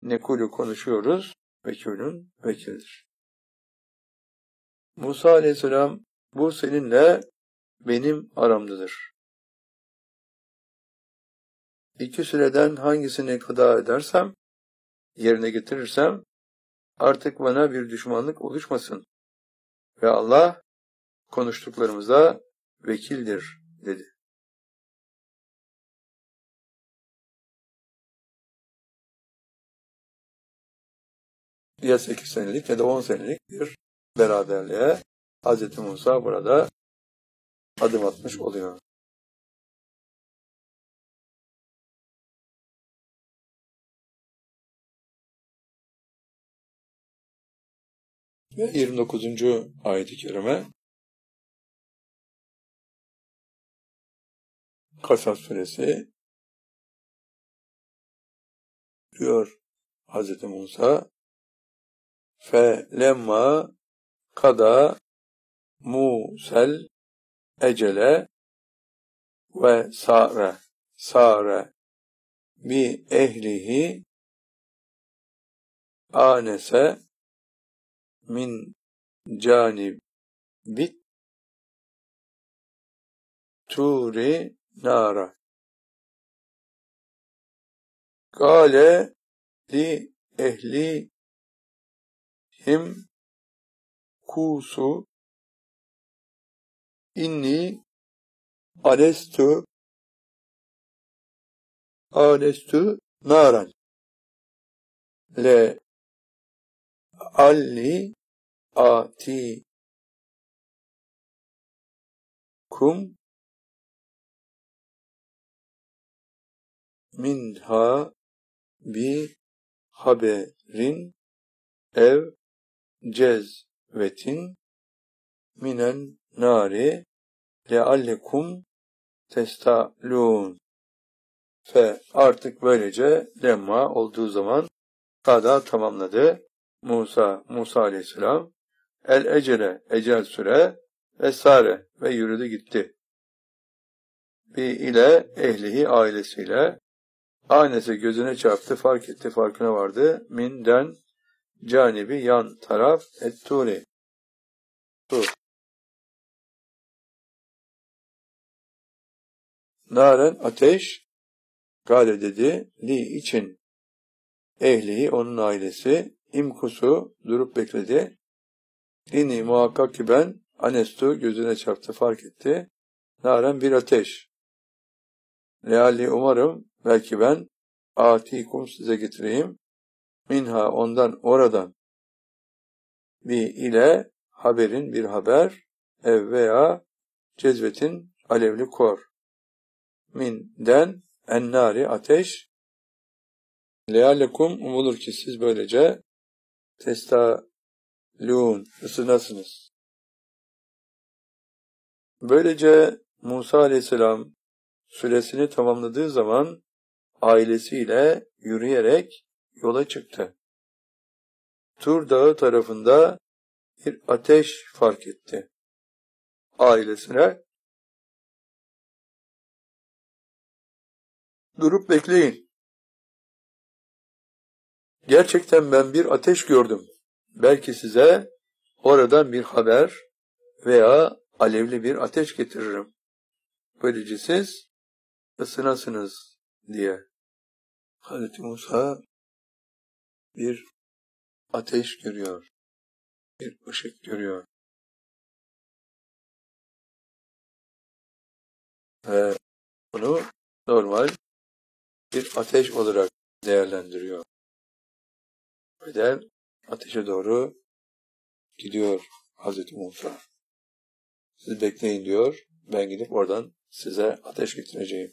nekulu konuşuyoruz. Vekilün vekildir. Musa aleyhisselam bu seninle benim aramdadır. İki süreden hangisini kıda edersem, yerine getirirsem, artık bana bir düşmanlık oluşmasın. Ve Allah konuştuklarımıza vekildir dedi. Ya 8 senelik ya da 10 senelik bir beraberliğe Hz. Musa burada adım atmış oluyor. Ve 29. ayet-i kerime Kasas suresi diyor Hz. Musa فَلَمَّا قَضَى مُوسَى الْاَجَلَ وَسَارَ بِأَهْلِهِ آنَسَ مِنْ جَانِبِ الطُّورِ نَارًا قَالَ لِأَهْلِهِمْ كُوثُوا إِنِّي آنَسْتُ نَارًا لَعَلِّي آتِيكُمْ مِنْهَا بِخَبَرٍ اَوْ جَذْوَةٍ مِنَ النَّارِ لَعَلَّكُمْ تَسْتَعْلُونَ. Ve artık böylece lemma olduğu zaman kada tamamladı. Musa aleyhisselam el-ecele ecel süre vesaire ve yürüdü gitti. ile ehlihi ailesiyle anesi gözüne çarptı, fark etti, farkına vardı. Minden canibi yan taraf et-turi. Tur. Naren ateş gale dedi li için ehlihi onun ailesi imkusu durup bekledi. Dini muhakkak ki ben anestu gözüne çarptı, fark etti. Naren bir ateş. Lealli umarım belki ben atikum size getireyim. Minha ondan oradan ile haberin bir haber ev veya cezvetin alevli kor. Minden ennari ateş. Leallekum umulur ki siz böylece testalun ısınasınız. Böylece Musa aleyhisselam süresini tamamladığı zaman ailesiyle yürüyerek yola çıktı. Tur Dağı tarafında bir ateş fark etti. Ailesine durup bekleyin. Gerçekten ben bir ateş gördüm. Belki size oradan bir haber veya alevli bir ateş getiririm. Böylece siz ısınasınız diye. Hazreti Musa bir ateş görüyor. Bir ışık görüyor. Ve bunu normal bir ateş olarak değerlendiriyor. Ve ateşe doğru gidiyor Hazreti Musa. Siz bekleyin diyor. Ben gidip oradan size ateş getireceğim.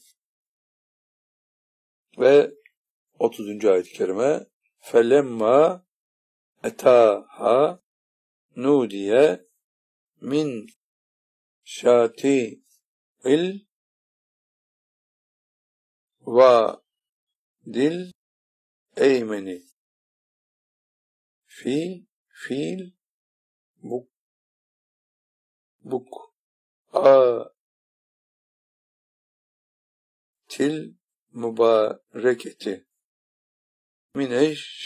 Ve 30. ayet-i kerime فَلَمَّا اَتَاهَا نُودِيَ مِنْ شَاتِئِ الْوَادِ الْاَيْمَنِ فِيلْ بُكْعَةِ الْمُبَارَكَةِ مِنَ